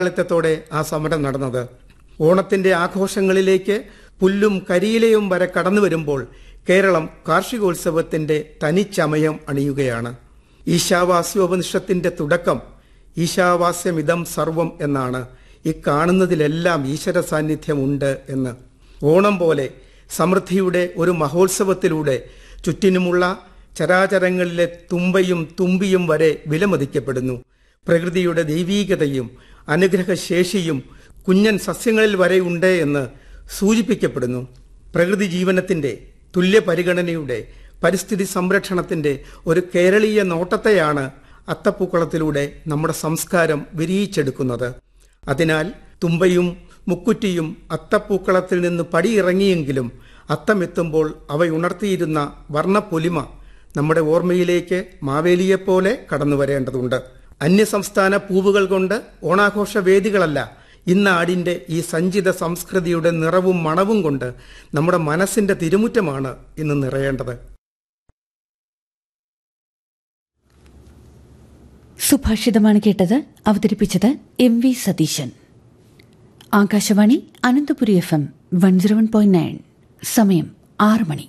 ത്തോടെ ആ സമരം നടന്നത്. ഓണത്തിന്റെ ആഘോഷങ്ങളിലേക്ക് പുല്ലും കരിയിലയും വരെ കടന്നു വരുമ്പോൾ കേരളം കാർഷികോത്സവത്തിന്റെ തനിച്ചമയം അണിയുകയാണ്. ഈശാവാസ്യോപനിഷത്തിന്റെ തുടക്കം ഈശാവാസ്യമിതം സർവം എന്നാണ്. ഈ കാണുന്നതിലെല്ലാം ഈശ്വര സാന്നിധ്യമുണ്ട് എന്ന്. ഓണം പോലെ സമൃദ്ധിയുടെ ഒരു മഹോത്സവത്തിലൂടെ ചുറ്റിനുമുള്ള ചരാചരങ്ങളിലെ തുമ്പയും തുമ്പിയും വരെ വിലമതിക്കപ്പെടുന്നു. പ്രകൃതിയുടെ ദൈവീകതയും അനുഗ്രഹശേഷിയും കുഞ്ഞൻ സസ്യങ്ങളിൽ വരെ ഉണ്ട് എന്ന് സൂചിപ്പിക്കപ്പെടുന്നു. പ്രകൃതി ജീവനത്തിന്റെ തുല്യ പരിഗണനയുടെ പരിസ്ഥിതി സംരക്ഷണത്തിന്റെ ഒരു കേരളീയ നോട്ടത്തെയാണ് അത്തപ്പൂക്കളത്തിലൂടെ നമ്മുടെ സംസ്കാരം വിരിയിച്ചെടുക്കുന്നത്. അതിനാൽ തുമ്പയും മുക്കുറ്റിയും അത്തപ്പൂക്കളത്തിൽ നിന്ന് പടിയിറങ്ങിയെങ്കിലും അത്തമെത്തുമ്പോൾ അവയുണർത്തിയിരുന്ന വർണ്ണപ്പൊലിമ നമ്മുടെ ഓർമ്മയിലേക്ക് മാവേലിയെപ്പോലെ കടന്നു വരേണ്ടതുണ്ട്. അന്യസംസ്ഥാന പൂവുകൾ കൊണ്ട് ഓണാഘോഷ വേദികളല്ല, ഇന്നാടിന്റെ ഈ സഞ്ചിത സംസ്കൃതിയുടെ നിറവും മണവും കൊണ്ട് നമ്മുടെ മനസ്സിന്റെ തിരുമുറ്റമാണ് ഇന്ന് നിറയേണ്ടത്. സുഭാഷിതമാണ് കേട്ടത്. അവതരിപ്പിച്ചത് MV സതീശൻ. ആകാശവാണി അനന്തപുരി FM 101.9. സമയം 6 മണി.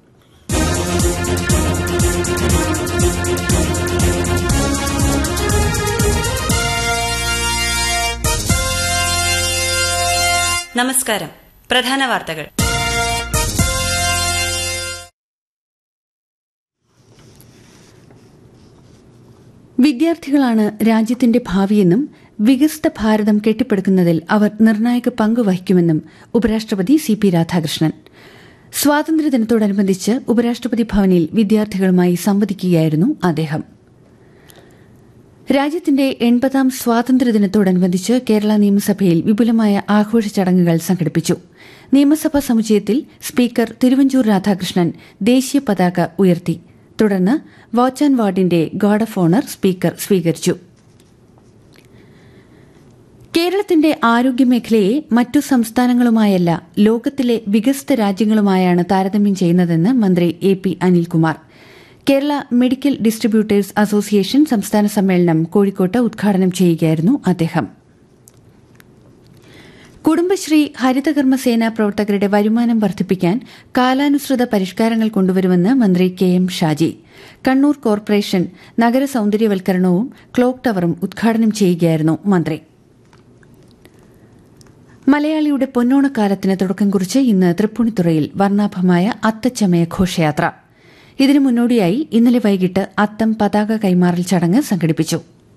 നമസ്കാരം. പ്രധാന വാർത്തകൾ. വിദ്യാർത്ഥികളാണ് രാജ്യത്തിന്റെ ഭാവിയെന്നും വികസിത ഭാരതം കെട്ടിപ്പടുക്കുന്നതിൽ അവർ നിർണായക പങ്ക് വഹിക്കുമെന്നും ഉപരാഷ്ട്രപതി CP രാധാകൃഷ്ണൻ. സ്വാതന്ത്ര്യദിനത്തോടനുബന്ധിച്ച് ഉപരാഷ്ട്രപതി ഭവനിൽ വിദ്യാർത്ഥികളുമായി സംവദിക്കുകയായിരുന്നു അദ്ദേഹം. രാജ്യത്തിന്റെ 80ാം സ്വാതന്ത്ര്യദിനത്തോടനുബന്ധിച്ച് കേരള നിയമസഭയിൽ വിപുലമായ ആഘോഷ ചടങ്ങുകൾ സംഘടിപ്പിച്ചു. നിയമസഭാ സമുച്ചയത്തിൽ സ്പീക്കർ തിരുവഞ്ചൂർ രാധാകൃഷ്ണൻ ദേശീയ പതാക ഉയർത്തി. തുടർന്ന് watch and വാർഡിന്റെ guard of owner speaker സ്വീകരിച്ചു. കേരളത്തിന്റെ ആരോഗ്യമേഖലയെ മറ്റു സംസ്ഥാനങ്ങളുമായല്ല, ലോകത്തിലെ വികസിത രാജ്യങ്ങളുമായാണ് താരതമ്യം ചെയ്യുന്നതെന്ന് മന്ത്രി AP Anilkumar. Kerala medical distributors association സംസ്ഥാന സമ്മേളനം കോഴിക്കോട്ട് ഉദ്ഘാടനം ചെയ്യുകയായിരുന്നു അദ്ദേഹം. കുടുംബശ്രീ ഹരിതകർമ്മസേന പ്രവർത്തകരുടെ വരുമാനം വർദ്ധിപ്പിക്കാൻ കാലാനുസൃത പരിഷ്കാരങ്ങൾ കൊണ്ടുവരുമെന്ന് മന്ത്രി KM ഷാജി. കണ്ണൂർ കോർപ്പറേഷൻ നഗര സൌന്ദര്യവൽക്കരണവും ക്ലോക്ക് ടവറും ഉദ്ഘാടനം ചെയ്യുകയായിരുന്നു മന്ത്രി. മലയാളിയുടെ പൊന്നോണക്കാലത്തിന് തുടക്കം കുറിച്ച് ഇന്ന് തൃപ്പൂണിത്തുറയിൽ വർണ്ണാഭമായ അത്തച്ചമയ ഘോഷയാത്ര. ഇതിനു മുന്നോടിയായി ഇന്നലെ വൈകിട്ട് അത്തം പതാക കൈമാറൽ ചടങ്ങ് സംഘടിപ്പിച്ചു.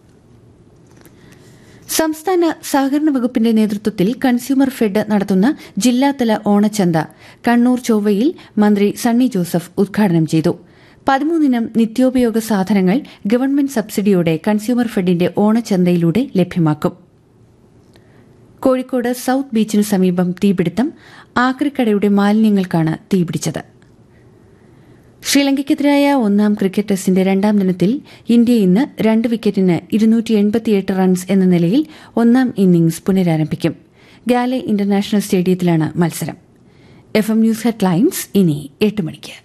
സംസ്ഥാന സഹകരണ വകുപ്പിന്റെ നേതൃത്വത്തിൽ കൺസ്യൂമർ ഫെഡ് നടത്തുന്ന ജില്ലാതല ഓണച്ചന്ത കണ്ണൂർ ചൊവ്വയിൽ മന്ത്രി സണ്ണി ജോസഫ് ഉദ്ഘാടനം ചെയ്തു. 13 നിത്യോപയോഗ സാധനങ്ങൾ ഗവൺമെന്റ് സബ്സിഡിയോടെ കൺസ്യൂമർ ഫെഡിന്റെ ഓണച്ചന്തയിലൂടെ ലഭ്യമാക്കും. കോഴിക്കോട് സൌത്ത് ബീച്ചിനു സമീപം തീപിടുത്തം. ആക്രിക്കടയുടെ മാലിന്യങ്ങൾക്കാണ് തീപിടിച്ചത്. ശ്രീലങ്കയ്ക്കെതിരായ 1ാം ക്രിക്കറ്റ് ടെസ്റ്റിന്റെ 2ാം ദിനത്തിൽ ഇന്ത്യ ഇന്ന് 2 വിക്കറ്റിന് 288 റൺസ് എന്ന നിലയിൽ 1ാം ഇന്നിംഗ്സ് പുനരാരംഭിക്കും. ഗാലെ ഇന്റർനാഷണൽ സ്റ്റേഡിയത്തിലാണ് മത്സരം. FM ന്യൂസ് ഹെഡ്ലൈൻസ് ഇനി 8 മണിക്ക്.